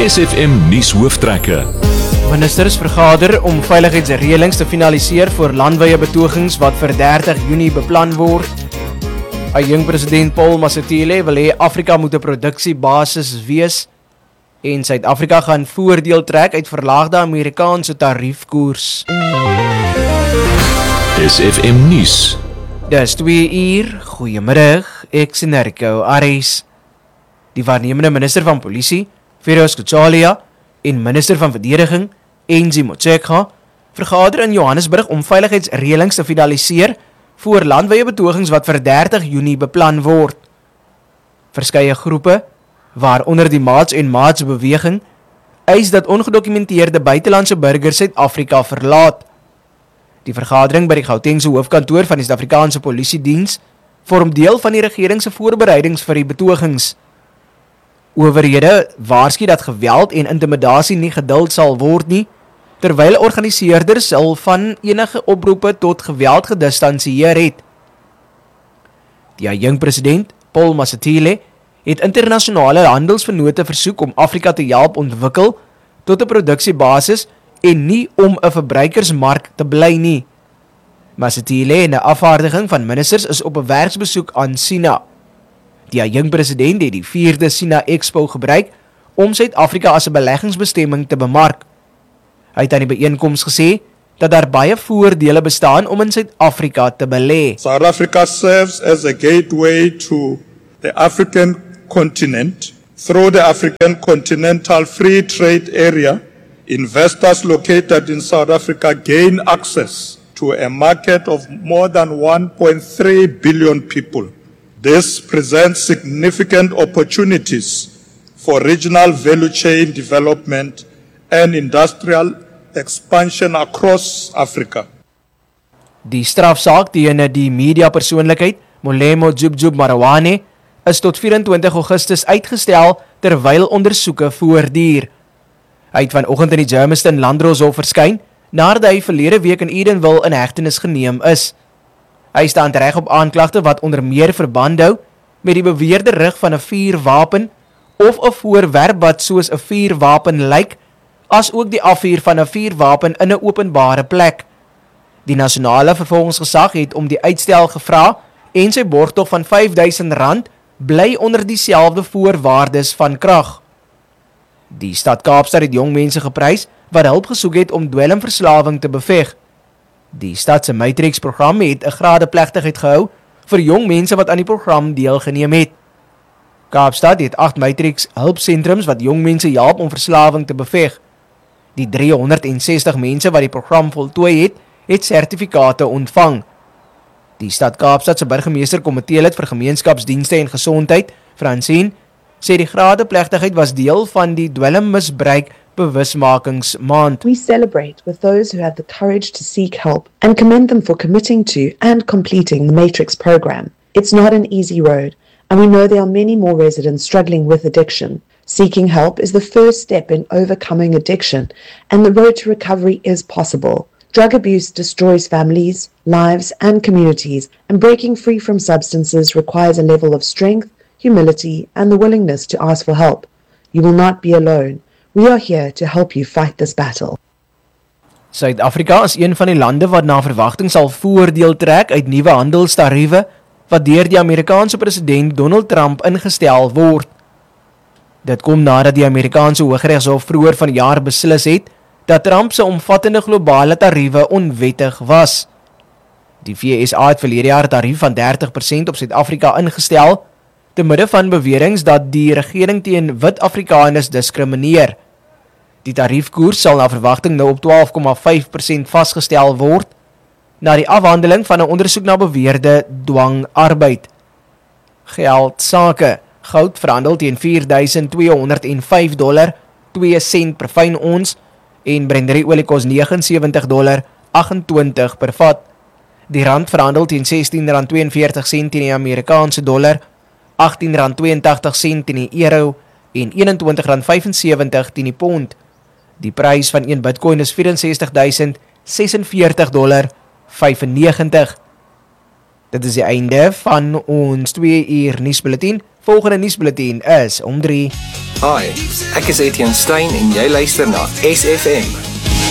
SFM nuushooftrekke. Ministers vergader om veiligheidsreëlings te finaliseer vir landwyse betogings wat vir 30 Junie beplan word. 'n Jong president Paul Masatile wil hê Afrika moet 'n produksiebasis wees en Suid-Afrika gaan voordeel trek uit verlaagde Amerikaanse tariefkoers. SFM nuus. Dis 2 uur, goeiemiddag, ek sien Rico Aries. Die waarnemende minister van polisie, Feroz Kutsalia, en minister van verdediging, Angie Motshekga, vergader in Johannesburg om veiligheidsreëlings te finaliseer voor landwyse betogings wat vir 30 Junie beplan word. Verskeie groepe, waaronder die Maats en Maats beweging, eis dat ongedokumenteerde buitelandse burgers Suid-Afrika verlaat. Die vergadering by die Gautengse hoofkantoor van die Suid-Afrikaanse Polisiediens vorm deel van die regering se voorbereidings vir die betogings. Owerhede waarsku dat geweld en intimidasie nie geduld sal word nie, terwyl organiseerders sal van enige oproepe tot geweld gedistansieer het. Die jong president, Paul Masatile, het internasionale handelsvennote versoek om Afrika te help ontwikkel tot 'n produksiebasis en nie om 'n verbruikersmark te bly nie. Masatile en 'n afvaardiging van ministers is op 'n werksbesoek aan China. Die jong president het die 4de China Expo gebruik om Suid-Afrika as 'n beleggingsbestemming te bemark. Hy het aan die byeenkoms gesê dat daar baie voordele bestaan om in Suid-Afrika te belê. South Africa serves as a gateway to the African continent. Through the African Continental Free Trade Area, investors located in South Africa gain access to a market of more than 1.3 billion people. This presents significant opportunities for regional value chain development and industrial expansion across Africa. Die strafsaak teen die mediapersoonlikheid Molemo Jubjub Marawane is tot 24 Augustus uitgestel terwyl ondersoeke voortduur. Hy het vanoggend in die Germiston Landdroshof verskyn nadat hy verlede week in Edenville in hegtenis geneem is. Hy staan reg op aanklagte wat onder meer verband hou met die beweerde rig van 'n vuurwapen of 'n voorwerp wat soos 'n vuurwapen lyk, as ook die afvuur van 'n vuurwapen in 'n openbare plek. Die nasionale vervolgingsgesag het om die uitstel gevra en sy borgtog van R5.000 bly onder dieselfde voorwaardes van krag. Die stad Kaapstad het jong mense geprys wat hulp gesoek het om dwelmverslawing te beveg. Die stad se Matrix-program het 'n gradeplegtigheid gehou vir jong mense wat aan die program deelgeneem het. Kaapstad het 8 Matrix-hulpsentrums wat jong mense help om verslawing te beveg. Die 360 mense wat die program voltooi het sertifikate ontvang. Die stad Kaapstad se burgemeester-komitee vir gemeenskapsdienste en gesondheid, Francine, sê die gradeplegtigheid was deel van die dwelmmisbruik bewusmakingsmaand. We celebrate with those who have the courage to seek help and commend them for committing to and completing the Matrix program. It's not an easy road, and we know there are many more residents struggling with addiction. Seeking help is the first step in overcoming addiction, and the road to recovery is possible. Drug abuse destroys families, lives, and communities, and breaking free from substances requires a level of strength, humility, and the willingness to ask for help. You will not be alone. We are here to help you fight this battle. Suid-Afrika is een van die lande wat na verwagting sal voordeel trek uit nuwe handelstariewe wat deur die Amerikaanse president Donald Trump ingestel word. Dit kom nadat die Amerikaanse Hooggeregshof vroeër vanjaar beslis het dat Trump se omvattende globale tariewe onwettig was. Die VSA het verlede jaar 'n tarief van 30% op Suid-Afrika ingestel, te midde van beweringe dat die regering teen wit Afrikaners diskrimineer. Die tariefkoers sal na verwagting nou op 12,5% vasgestel word, na die afhandeling van 'n ondersoek na beweerde dwangarbeid. Geldsake: goud verhandel teen $4,205, 2 sent per fyn ons, en Brent-olie kos $79.28 per vat. Die rand verhandel teen R16.42 teen die Amerikaanse dollar, R18.82 teen die euro en R21.75 teen die pond. Die prys van 1 Bitcoin is $64.046.95. Dit is die einde van ons 2 uur nuusbulletin. Volgende nuusbulletin is om 3. Hi, ek is Etienne Stein en jy luister na SFM